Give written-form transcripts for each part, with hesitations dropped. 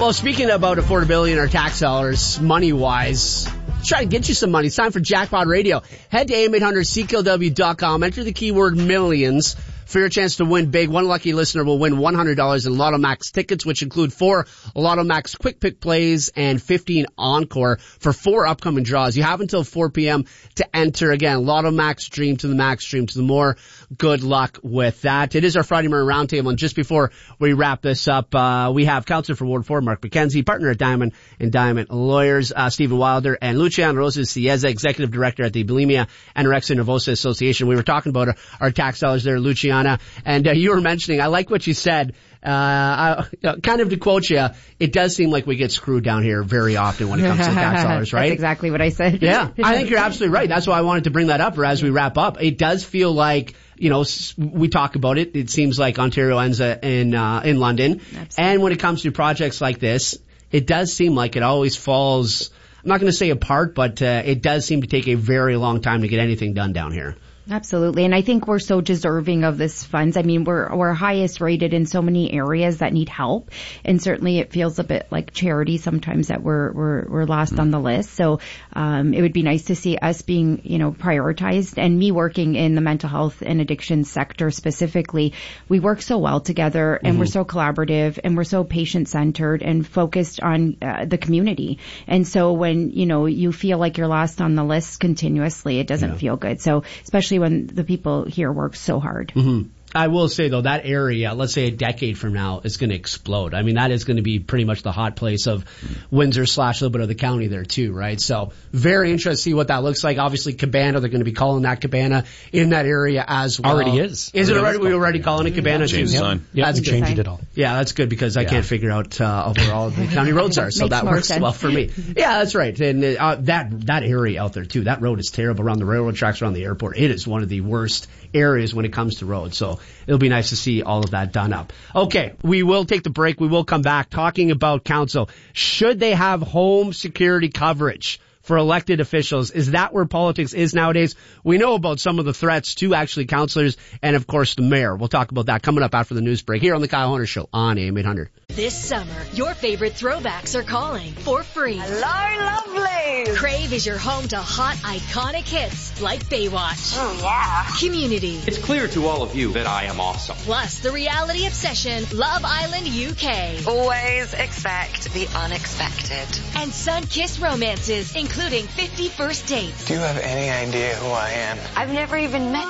Well, speaking about affordability and our tax dollars, money-wise, try to get you some money. It's time for Jackpot Radio. Head to AM800CKLW.com. Enter the keyword millions for your chance to win big. One lucky listener will win $100 in Lotto Max tickets, which include 4 Lotto Max Quick Pick plays and 15 Encore for 4 upcoming draws. You have until 4 p.m. to enter. Again, Lotto Max, dream to the max, dream to the more. Good luck with that. It is our Friday morning roundtable, and just before we wrap this up, we have Councillor for Ward 4, Mark McKenzie, partner at Diamond and Diamond Lawyers, Stephen Wilder, and Luciano Rosas Cieza, Executive Director at the Bulimia Anorexia Nervosa Association. We were talking about our tax dollars there, Luciana, and you were mentioning, I like what you said, kind of to quote you, it does seem like we get screwed down here very often when it comes to tax dollars, right? That's exactly what I said. Yeah, I think you're absolutely right. That's why I wanted to bring that up as we wrap up. It does feel like, you know, we talk about it. It seems like Ontario ends in London. Absolutely. And when it comes to projects like this, it does seem like it always falls, I'm not going to say apart, but it does seem to take a very long time to get anything done down here. Absolutely. And I think we're so deserving of this funds. I mean, we're highest rated in so many areas that need help. And certainly it feels a bit like charity sometimes that we're last on the list. So, it would be nice to see us being, you know, prioritized. And me working in the mental health and addiction sector specifically, we work so well together and we're so collaborative and we're so patient centered and focused on the community. And so when, you know, you feel like you're last on the list continuously, it doesn't feel good. So especially when the people here work so hard. I will say, though, that area, let's say a decade from now, is going to explode. I mean, that is going to be pretty much the hot place of Windsor / a little bit of the county there, too, right? So very interested to see what that looks like. Obviously, Cabana, they're going to be calling that Cabana in that area as well. Already is. Is it already? We're already calling it Cabana, too? Yeah, that's changed it all. Yeah, that's good because I can't figure out where all the county roads are, so that works well for me. Yeah, that's right. And that area out there, too, that road is terrible around the railroad tracks, around the airport. It is one of the worst areas when it comes to roads. So it'll be nice to see all of that done up. Okay, we will take the break. We will come back talking about council. Should they have home security coverage for elected officials? Is that where politics is nowadays? We know about some of the threats to actually councillors and, of course, the mayor. We'll talk about that coming up after the news break here on the Kyle Hunter Show on AM 800. This summer, your favorite throwbacks are calling for free. Hello, lovely! Crave is your home to hot, iconic hits like Baywatch. Oh, yeah. Community. It's clear to all of you that I am awesome. Plus, the reality obsession, Love Island UK. Always expect the unexpected. And sun-kissed romances, including 50 First Dates. Do you have any idea who I am? I've never even met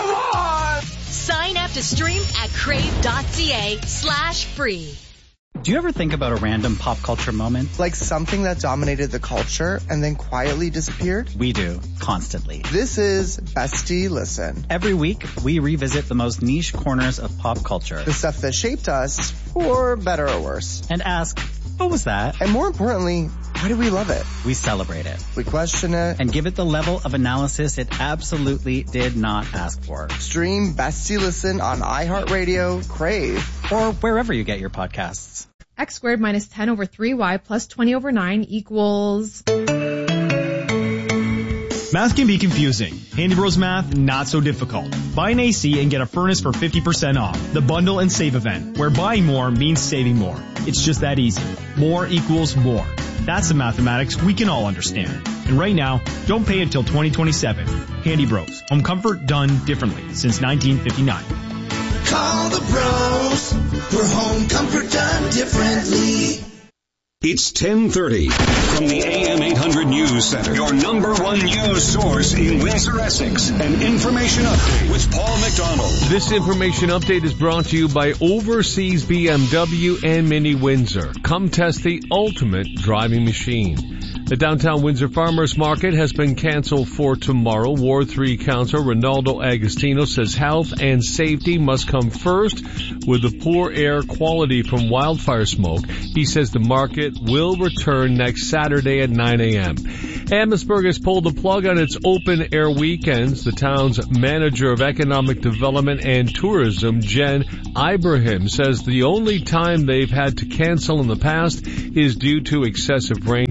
you. Sign up to stream at crave.ca/free. Do you ever think about a random pop culture moment? Like something that dominated the culture and then quietly disappeared? We do, constantly. This is Bestie Listen. Every week, we revisit the most niche corners of pop culture. The stuff that shaped us, for better or worse. And ask, what was that? And more importantly, why do we love it? We celebrate it. We question it. And give it the level of analysis it absolutely did not ask for. Stream Bestie Listen on iHeartRadio, Crave, or wherever you get your podcasts. X squared minus 10 over 3y plus 20 over 9 equals... Math can be confusing. Handy Bros Math, not so difficult. Buy an AC and get a furnace for 50% off. The Bundle and Save event, where buying more means saving more. It's just that easy. More equals more. That's the mathematics we can all understand. And right now, don't pay until 2027. Handy Bros. Home comfort done differently since 1959. Call the bros for home comfort done differently. It's 10:30 from the AM 800 News Center, your number one news source in Windsor, Essex. An information update with Paul McDonald. This information update is brought to you by Overseas BMW and Mini Windsor. Come test the ultimate driving machine. The downtown Windsor Farmers Market has been canceled for tomorrow. Ward 3 Councillor Ronaldo Agostino says health and safety must come first with the poor air quality from wildfire smoke. He says the market will return next Saturday at 9 a.m. Amherstburg has pulled the plug on its open-air weekends. The town's manager of economic development and tourism, Jen Ibrahim, says the only time they've had to cancel in the past is due to excessive rain. She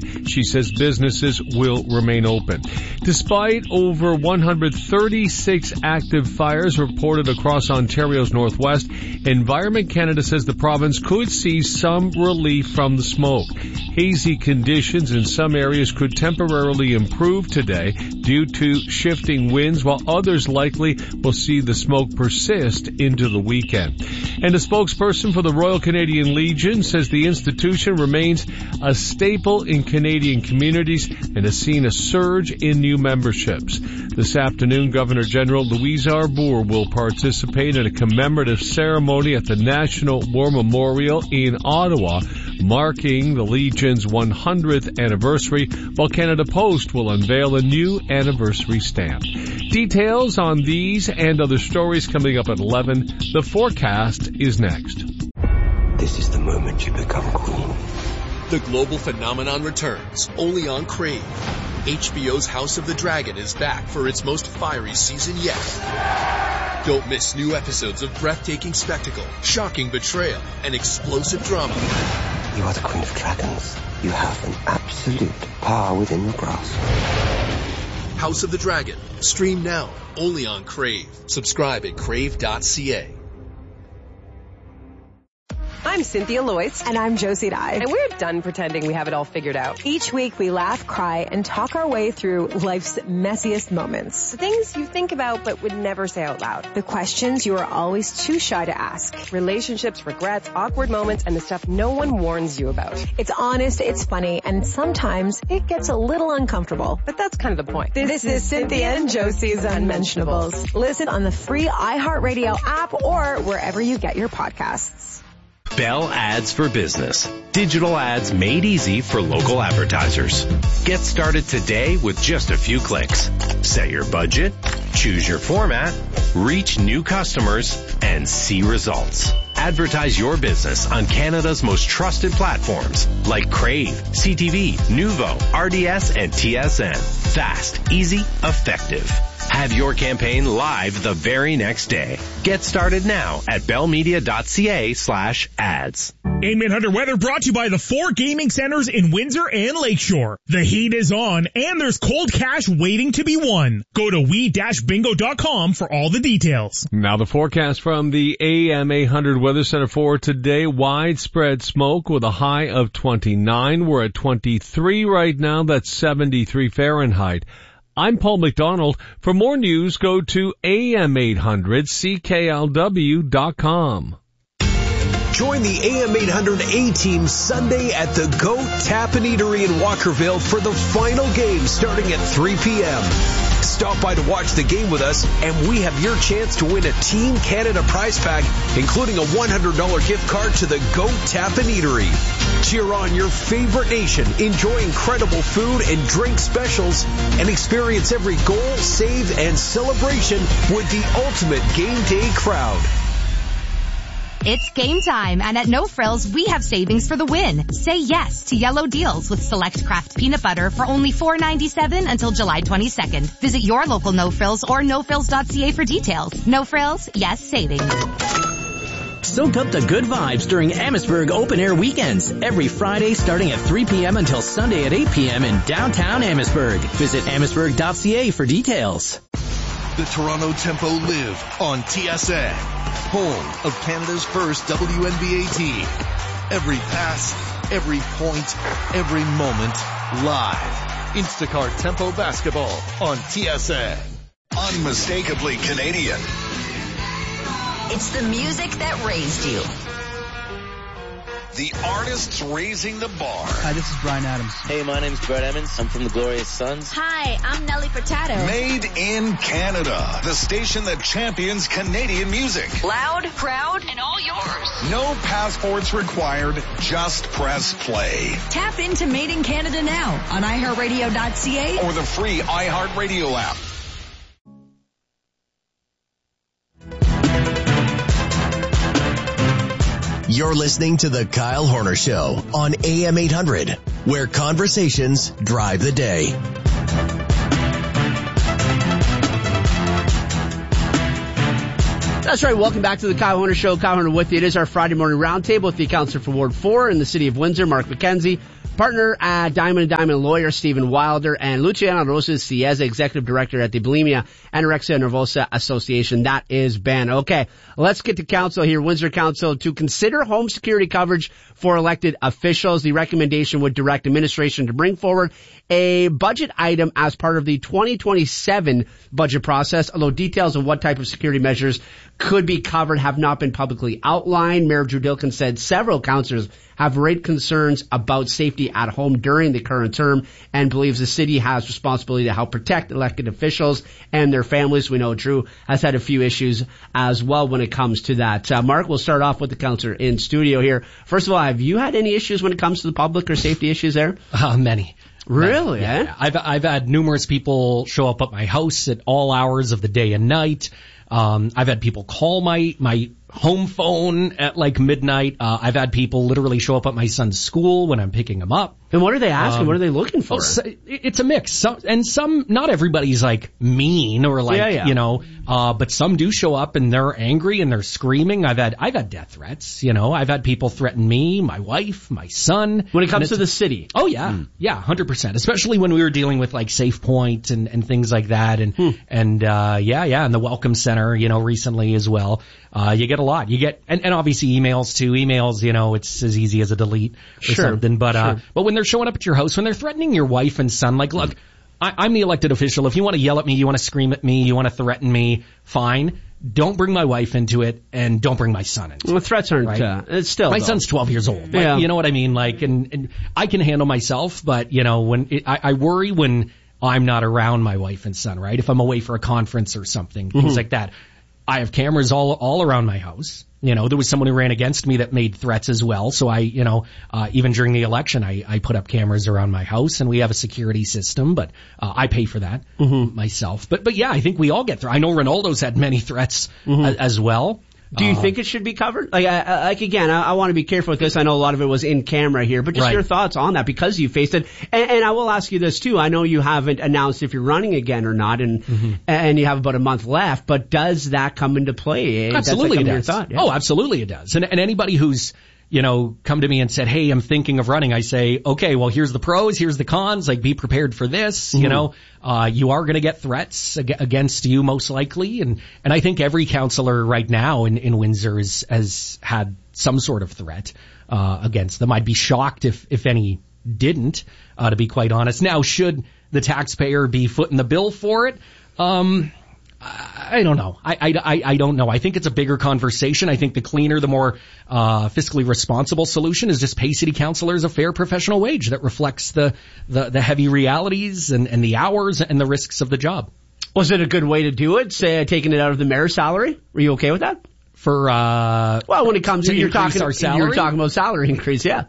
says businesses will remain open. Despite over 136 active fires reported across Ontario's northwest, Environment Canada says the province could see some relief from the smoke. Hazy conditions in some areas could temporarily improve today due to shifting winds, while others likely will see the smoke persist into the weekend. And a spokesperson for the Royal Canadian Legion says the institution remains a staple in Canadian communities and has seen a surge in new memberships. This afternoon, Governor General Louise Arbour will participate in a commemorative ceremony at the National War Memorial in Ottawa, marking the Legion's 100th anniversary, while Canada Post will unveil a new anniversary stamp. Details on these and other stories coming up at 11. The forecast is next. This is the moment you become queen. The global phenomenon returns, only on Crave. HBO's House of the Dragon is back for its most fiery season yet. Don't miss new episodes of breathtaking spectacle, shocking betrayal, and explosive drama. You are the Queen of Dragons. You have an absolute power within your grasp. House of the Dragon. Stream now, only on Crave. Subscribe at crave.ca. I'm Cynthia Loyce. And I'm Josie Dye. And we're done pretending we have it all figured out. Each week we laugh, cry, and talk our way through life's messiest moments. The things you think about but would never say out loud. The questions you are always too shy to ask. Relationships, regrets, awkward moments, and the stuff no one warns you about. It's honest, it's funny, and sometimes it gets a little uncomfortable. But that's kind of the point. This is Cynthia and Josie's Unmentionables. Listen on the free iHeartRadio app or wherever you get your podcasts. Bell Ads for Business. Digital ads made easy for local advertisers. Get started today with just a few clicks. Set your budget, choose your format, reach new customers, and see results. Advertise your business on Canada's most trusted platforms like Crave, CTV, Nuvo, RDS, and TSN. Fast, easy, effective. Have your campaign live the very next day. Get started now at bellmedia.ca/ads. AM 800 weather brought to you by the 4 gaming centers in Windsor and Lakeshore. The heat is on and there's cold cash waiting to be won. Go to we-bingo.com for all the details. Now the forecast from the AM 800 Weather Center for today. Widespread smoke with a high of 29. We're at 23 right now. That's 73 Fahrenheit. I'm Paul McDonald. For more news, go to am800CKLW.com. Join the AM 800 A-Team Sunday at the Goat Tap and Eatery in Walkerville for the final game starting at 3 p.m. Stop by to watch the game with us, and we have your chance to win a Team Canada prize pack, including a $100 gift card to the Goat Tap and Eatery. Cheer on your favorite nation, enjoy incredible food and drink specials, and experience every goal, save, and celebration with the ultimate game day crowd. It's game time, and at No Frills, we have savings for the win. Say yes to yellow deals with select Kraft peanut butter for only $4.97 until July 22nd. Visit your local No Frills or nofrills.ca for details. No Frills, yes savings. Soak up the good vibes during Amherstburg Open Air Weekends. Every Friday starting at 3 p.m. until Sunday at 8 p.m. in downtown Amherstburg. Visit amherstburg.ca for details. The Toronto Tempo live on TSN, home of Canada's first WNBA team. Every pass, every point, every moment, live. Instacart Tempo Basketball on TSN. Unmistakably Canadian. It's the music that raised you. The artists raising the bar. Hi, this is Brian Adams. Hey, my name's Brett Emmons. I'm from the Glorious Sons. Hi, I'm Nelly Furtado. Made in Canada. The station that champions Canadian music. Loud, proud, and all yours. No passports required. Just press play. Tap into Made in Canada now on iHeartRadio.ca or the free iHeartRadio app. You're listening to The Kyle Horner Show on AM 800, where conversations drive the day. That's right. Welcome back to The Kyle Horner Show. Kyle Horner with you. It is our Friday morning roundtable with the counselor for Ward 4 in the city of Windsor, Mark McKenzie. Partner at Diamond & Diamond lawyer Stephen Wilder, and Luciano Rosas Cieza, executive director at the Bulimia Anorexia Nervosa Association. That is Ben. Okay, let's get to council here. Windsor Council to consider home security coverage for elected officials. The recommendation would direct administration to bring forward a budget item as part of the 2027 budget process, although details of what type of security measures could be covered have not been publicly outlined. Mayor Drew Dilkin said several councillors have raised concerns about safety at home during the current term and believes the city has responsibility to help protect elected officials and their families. We know Drew has had a few issues as well when it comes to that. Mark, we'll start off with the councillor in studio here. First of all, have you had any issues when it comes to the public or safety issues there? Many. Really? Yeah. I've had numerous people show up at my house at all hours of the day and night. I've had people call my home phone at like midnight. I've had people literally show up at my son's school when I'm picking him up. And what are they asking? What are they looking for? It's a mix. Some, not everybody's like mean or like, you know, but some do show up and they're angry and they're screaming. I've had death threats, you know. I've had people threaten me, my wife, my son. When it comes to the city? Oh yeah. Yeah, 100%. Especially when we were dealing with like Safe Point and things like that. And and the Welcome Center, you know, recently as well. You get a lot. You get, and obviously emails too. Emails, you know, it's as easy as a delete or something. But when they're showing up at your house, when they're threatening your wife and son, like, look, I'm the elected official. If you want to yell at me, you want to scream at me, you want to threaten me, fine. Don't bring my wife into it, and don't bring my son into it. Well, threats aren't, it's still. My son's 12 years old. Like, you know what I mean? Like, and I can handle myself, but, you know, I worry when I'm not around my wife and son, right? If I'm away for a conference or something, things like that. I have cameras all around my house. You know, there was someone who ran against me that made threats as well. So even during the election, I put up cameras around my house, and we have a security system, but I pay for that myself. But yeah, I think we all get through. I know Ronaldo's had many threats as well. Do you think it should be covered? Again, I want to be careful with this. I know a lot of it was in camera here, but just your thoughts on that because you faced it. And I will ask you this too. I know you haven't announced if you're running again or not, and you have about a month left, but does that come into play? Absolutely it does. Oh, absolutely it does. And anybody who's, you know, come to me and said, hey, I'm thinking of running, I say, okay, well, here's the pros, here's the cons, like, be prepared for this, you know, you are going to get threats against you most likely. And I think every councillor right now in Windsor has had some sort of threat, against them. I'd be shocked if any didn't, to be quite honest. Now, should the taxpayer be footing the bill for it? I don't know. I don't know. I think it's a bigger conversation. I think the cleaner, the more fiscally responsible solution is just pay city councilors a fair professional wage that reflects the heavy realities and the hours and the risks of the job. Was it a good way to do it? Say, taking it out of the mayor's salary? Were you okay with that? For when it comes to you're talking about salary increase, yeah.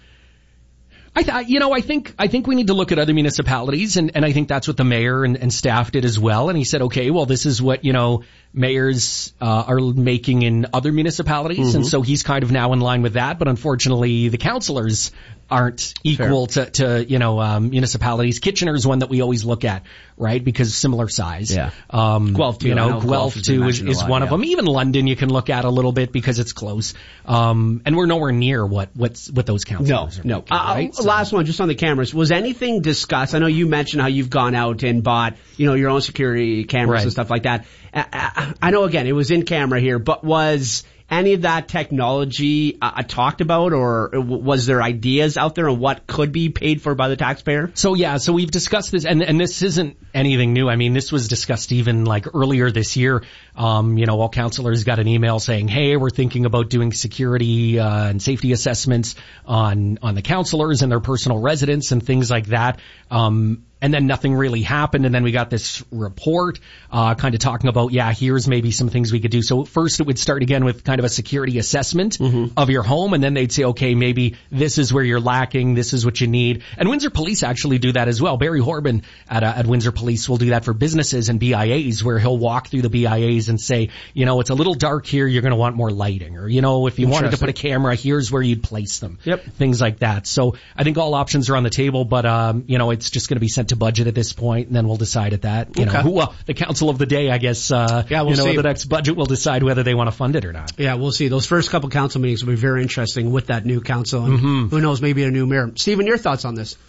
I think we need to look at other municipalities, and I think that's what the mayor and staff did as well. And he said, okay, well, this is what, you know, mayors are making in other municipalities, and so he's kind of now in line with that. But unfortunately, the councillors aren't equal to municipalities. Kitchener's one that we always look at, right? Because similar size. Yeah. Guelph too. You know, Guelph too is one of them. Even London you can look at a little bit because it's close. And we're nowhere near what those councillors are making, right? Last one, just on the cameras. Was anything discussed? I know you mentioned how you've gone out and bought, you know, your own security cameras and stuff like that. I know, again, it was in camera here, but was any of that technology talked about, or was there ideas out there on what could be paid for by the taxpayer? So we've discussed this, and this isn't anything new. I mean, this was discussed even like earlier this year. All councillors got an email saying, hey, we're thinking about doing security and safety assessments on the councillors and their personal residence and things like that. And then nothing really happened. And then we got this report, kind of talking about, here's maybe some things we could do. So first it would start again with kind of a security assessment of your home. And then they'd say, okay, maybe this is where you're lacking. This is what you need. And Windsor Police actually do that as well. Barry Horban at Windsor Police will do that for businesses and BIAs, where he'll walk through the BIAs and say, you know, it's a little dark here. You're going to want more lighting. Or, you know, if you wanted to put a camera, here's where you'd place them. Yep. Things like that. So I think all options are on the table, but, it's just going to be sent to budget at this point, and then we'll decide at that. You know, the council of the day, I guess. We'll see. The next budget will decide whether they want to fund it or not. Yeah, we'll see. Those first couple council meetings will be very interesting with that new council, and who knows, maybe a new mayor. Stephen, your thoughts on this?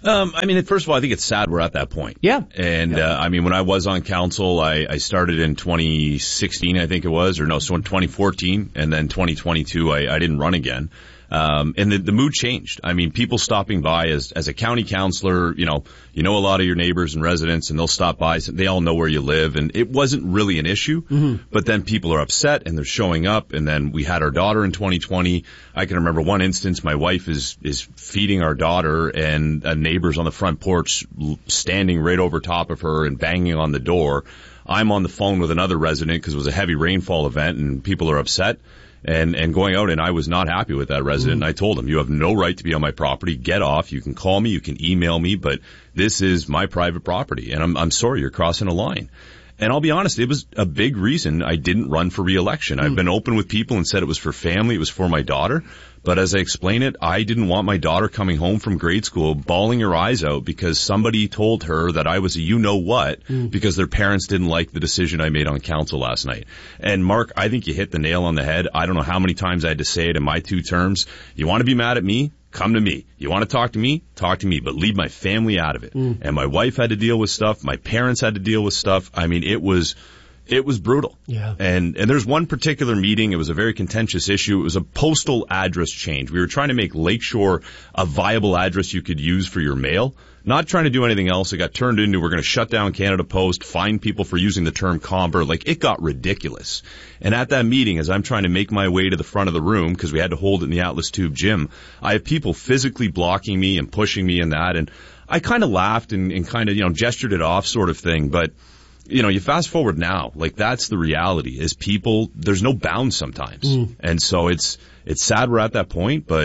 I mean, first of all, I think it's sad we're at that point. Yeah. And, I mean, when I was on council, I started in 2016, I think it was, so in 2014, and then 2022, I didn't run again. And the mood changed. I mean, people stopping by as a county councilor, you know a lot of your neighbors and residents, and they'll stop by. So they all know where you live, and it wasn't really an issue. But then people are upset, and they're showing up. And then we had our daughter in 2020. I can remember one instance. My wife is feeding our daughter, and a neighbor's on the front porch, standing right over top of her and banging on the door. I'm on the phone with another resident because it was a heavy rainfall event, and people are upset. And going out, and I was not happy with that resident. And I told him, you have no right to be on my property. Get off. You can call me. You can email me, but this is my private property. And I'm sorry, you're crossing a line. And I'll be honest, it was a big reason I didn't run for re-election. I've been open with people and said it was for family. It was for my daughter. But as I explain it, I didn't want my daughter coming home from grade school bawling her eyes out because somebody told her that I was a you-know-what because their parents didn't like the decision I made on council last night. And Mark, I think you hit the nail on the head. I don't know how many times I had to say it in my 2 terms. You want to be mad at me? Come to me. You want to talk to me? Talk to me, but leave my family out of it. And my wife had to deal with stuff. My parents had to deal with stuff. I mean, it was brutal. Yeah. And there's one particular meeting. It was a very contentious issue. It was a postal address change. We were trying to make Lakeshore a viable address you could use for your mail. Not trying to do anything else. It got turned into, we're going to shut down Canada Post, fine people for using the term comber. Like, it got ridiculous. And at that meeting, as I'm trying to make my way to the front of the room, because we had to hold it in the Atlas Tube gym, I have people physically blocking me and pushing me in that. And I kind of laughed and kind of, gestured it off sort of thing. But, you fast forward now, like, that's the reality is people, there's no bounds sometimes. And so it's sad we're at that point, but,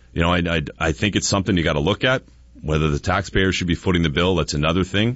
I think it's something you got to look at. Whether the taxpayers should be footing the bill, that's another thing.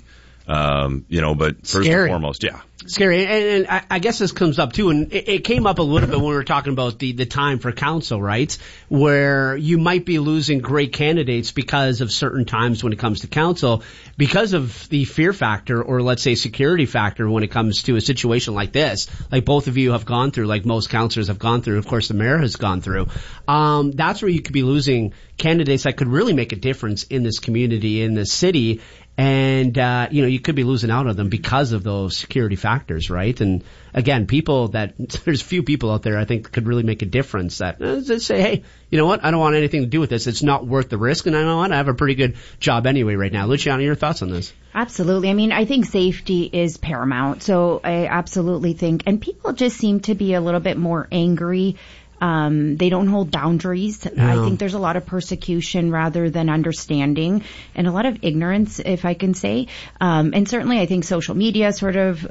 But first and foremost, yeah. Scary. And I guess this comes up too, and it came up a little bit when we were talking about the time for council, right? Where you might be losing great candidates because of certain times when it comes to council, because of the fear factor or let's say security factor when it comes to a situation like this, like both of you have gone through, like most councillors have gone through, of course the mayor has gone through. That's where you could be losing candidates that could really make a difference in this community, in this city. And, you could be losing out on them because of those security factors, right? And again, there's few people out there I think could really make a difference that say, hey, you know what? I don't want anything to do with this. It's not worth the risk. And I know what? I have a pretty good job anyway right now. Luciana, your thoughts on this? Absolutely. I mean, I think safety is paramount. So I absolutely think, and people just seem to be a little bit more angry. They don't hold boundaries. No. I think there's a lot of persecution rather than understanding and a lot of ignorance, if I can say. And certainly I think social media sort of,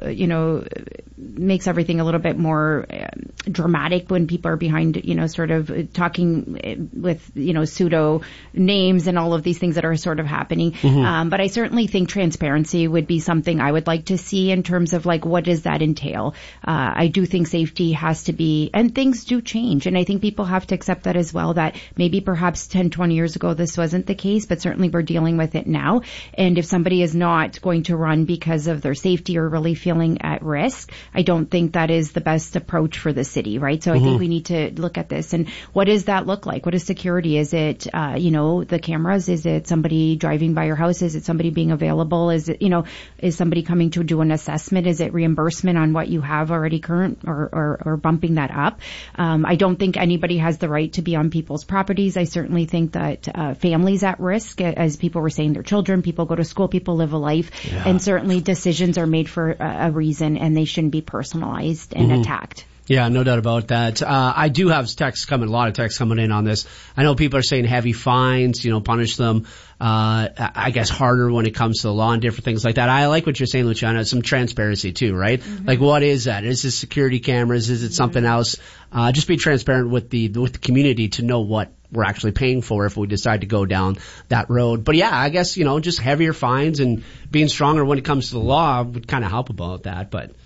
makes everything a little bit more dramatic when people are behind, sort of talking with, pseudo names and all of these things that are sort of happening. But I certainly think transparency would be something I would like to see in terms of like, what does that entail? I do think safety has to be, and things do change. And I think people have to accept that as well, that maybe perhaps 10, 20 years ago this wasn't the case, but certainly we're dealing with it now. And if somebody is not going to run because of their safety or really feeling at risk, I don't think that is the best approach for the city, right? So I think we need to look at this. And what does that look like? What is security? Is it, the cameras? Is it somebody driving by your house? Is it somebody being available? Is it, is somebody coming to do an assessment? Is it reimbursement on what you have already current or bumping that up? I don't think anybody has the right to be on people's properties. I certainly think that families at risk, as people were saying, their children, people go to school, people live a life, and certainly decisions are made for a reason, and they shouldn't be personalized and attacked. Yeah, no doubt about that. I do have a lot of texts coming in on this. I know people are saying heavy fines, punish them, I guess harder when it comes to the law and different things like that. I like what you're saying, Luciana, some transparency too, right? Like, what is that? Is it security cameras? Is it something else? Just be transparent with the community to know what we're actually paying for if we decide to go down that road. But yeah, I guess, just heavier fines and being stronger when it comes to the law would kind of help about that. But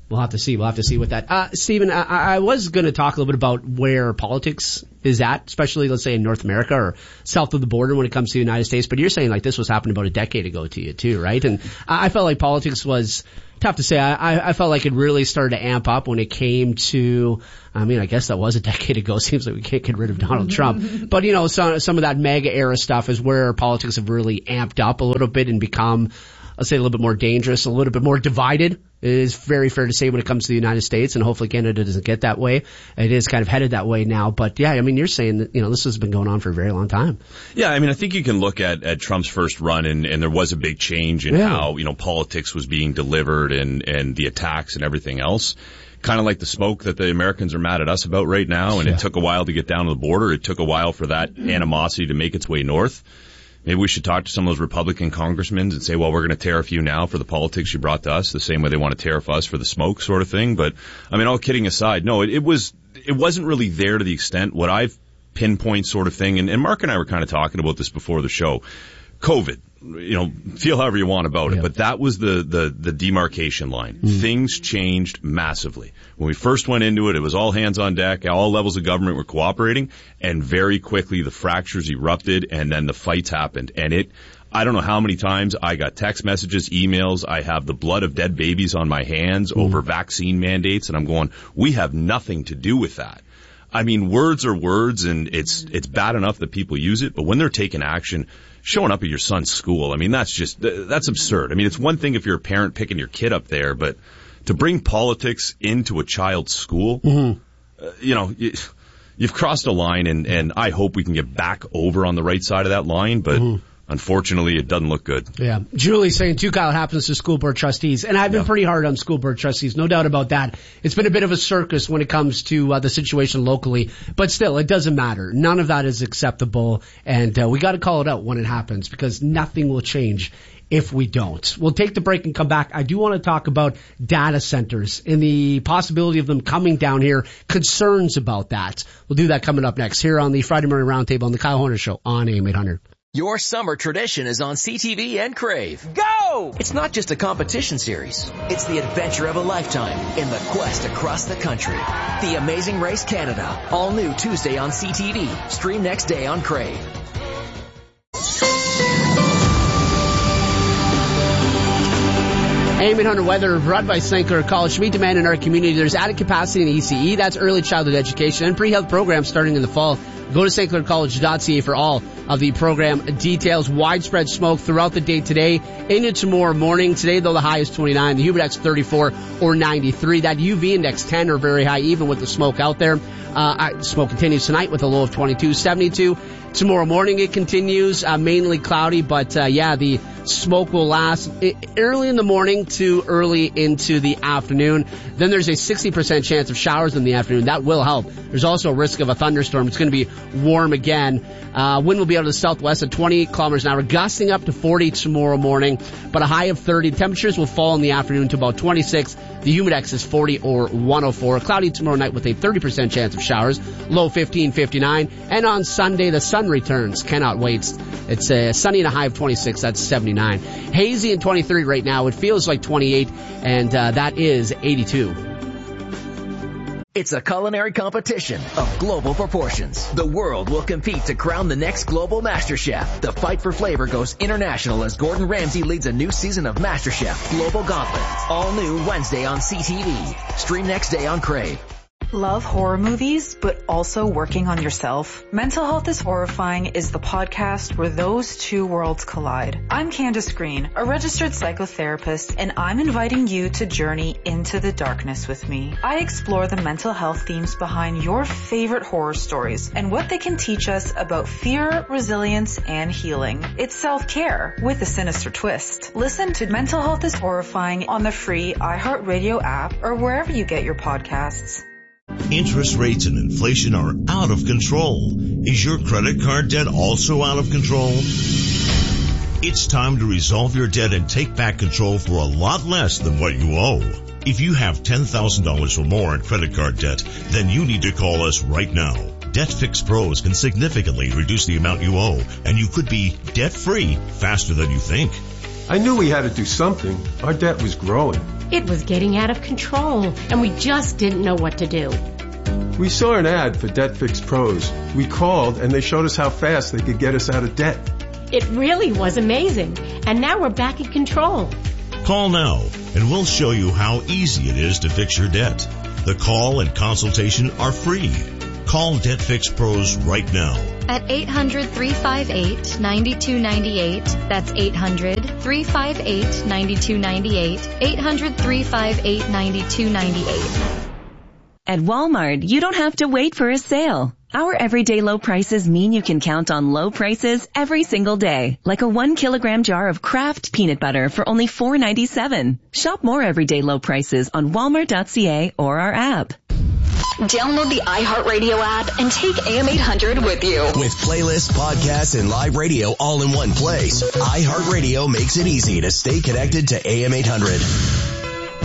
We'll have to see. We'll have to see with that. Stephen, I was going to talk a little bit about where politics is at, especially, let's say, in North America or south of the border when it comes to the United States. But you're saying like this was happening about a decade ago to you too, right? And I felt like politics was tough to say. I felt like it really started to amp up when it came to, I mean, I guess that was a decade ago. Seems like we can't get rid of Donald Trump. But, you know, some of that MAGA era stuff is where politics have really amped up a little bit and become, let's say, a little bit more dangerous, a little bit more divided. It is very fair to say when it comes to the United States, and hopefully Canada doesn't get that way. It is kind of headed that way now. But yeah, I mean, you're saying that, you know, this has been going on for a very long time. Yeah, I mean, I think you can look at Trump's first run and there was a big change in how, you know, politics was being delivered and the attacks and everything else. Kind of like the smoke that the Americans are mad at us about right now. And it took a while to get down to the border. It took a while for that animosity to make its way north. Maybe we should talk to some of those Republican congressmen and say, well, we're going to tariff you now for the politics you brought to us, the same way they want to tariff us for the smoke sort of thing. But, I mean, all kidding aside, no, it wasn't really there to the extent what I've pinpoint sort of thing. And Mark and I were kind of talking about this before the show. COVID, you know, feel however you want about it, but that was the demarcation line. Things changed massively. When we first went into it, it was all hands on deck. All levels of government were cooperating, and very quickly the fractures erupted, and then the fights happened. And I don't know how many times I got text messages, emails. I have the blood of dead babies on my hands over vaccine mandates, and I'm going, we have nothing to do with that. I mean, words are words, and it's bad enough that people use it, but when they're taking action, showing up at your son's school, I mean, that's absurd. I mean, it's one thing if you're a parent picking your kid up there, but to bring politics into a child's school, you know, you've crossed a line, and I hope we can get back over on the right side of that line, but unfortunately, it doesn't look good. Yeah. Julie saying, too, Kyle, happens to school board trustees. And I've been pretty hard on school board trustees, no doubt about that. It's been a bit of a circus when it comes to the situation locally. But still, it doesn't matter. None of that is acceptable. And we got to call it out when it happens, because nothing will change if we don't. We'll take the break and come back. I do want to talk about data centers and the possibility of them coming down here, concerns about that. We'll do that coming up next here on the Friday Morning Roundtable on the Kyle Horner Show on AM 800. Your summer tradition is on CTV and Crave. Go! It's not just a competition series. It's the adventure of a lifetime in the quest across the country. The Amazing Race Canada. All new Tuesday on CTV. Stream next day on Crave. AM 800 weather brought by St. Clair College. To meet demand in our community, there's added capacity in ECE. That's early childhood education and pre-health programs starting in the fall. Go to stclaircollege.ca for all of the program details. Widespread smoke throughout the day today into tomorrow morning. Today, though, the high is 29. The humid index 34 or 93. That UV index 10 or very high, even with the smoke out there. Smoke continues tonight with a low of 22, 72. Tomorrow morning it continues, mainly cloudy, but the smoke will last early in the morning to early into the afternoon. Then there's a 60% chance of showers in the afternoon. That will help. There's also a risk of a thunderstorm. It's going to be warm again. Wind will be out of the southwest at 28 kilometers an hour, gusting up to 40 tomorrow morning, but a high of 30. Temperatures will fall in the afternoon to about 26. The humid index is 40 or 104. Cloudy tomorrow night with a 30% chance of showers, low 15, 59. And on Sunday, the sun returns. Cannot wait. It's a sunny and a high of 26. That's 79. Hazy and 23 right now. It feels like 28, and that is 82. It's a culinary competition of global proportions. The world will compete to crown the next global master chef. The fight for flavor goes international as Gordon Ramsay leads a new season of MasterChef Global Gauntlet. All new Wednesday on CTV. Stream next day on Crave. Love horror movies, but also working on yourself? Mental Health is Horrifying is the podcast where those two worlds collide. I'm Candace Green, a registered psychotherapist, and I'm inviting you to journey into the darkness with me. I explore the mental health themes behind your favorite horror stories and what they can teach us about fear, resilience, and healing. It's self-care with a sinister twist. Listen to Mental Health is Horrifying on the free iHeartRadio app or wherever you get your podcasts. Interest rates and inflation are out of control. Is your credit card debt also out of control? It's time to resolve your debt and take back control for a lot less than what you owe. If you have $10,000 or more in credit card debt, then you need to call us right now. Debt Fix Pros can significantly reduce the amount you owe, and you could be debt-free faster than you think. I knew we had to do something. Our debt was growing. It was getting out of control, and we just didn't know what to do. We saw an ad for Debt Fix Pros. We called, and they showed us how fast they could get us out of debt. It really was amazing, and now we're back in control. Call now, and we'll show you how easy it is to fix your debt. The call and consultation are free. Call Debt Fix Pros right now. At 800-358-9298. That's 800-358-9298. 800-358-9298. At Walmart, you don't have to wait for a sale. Our everyday low prices mean you can count on low prices every single day. Like a 1 kilogram jar of Kraft peanut butter for only $4.97. Shop more everyday low prices on Walmart.ca or our app. Download the iHeartRadio app and take AM 800 with you. With playlists, podcasts, and live radio all in one place, iHeartRadio makes it easy to stay connected to AM 800.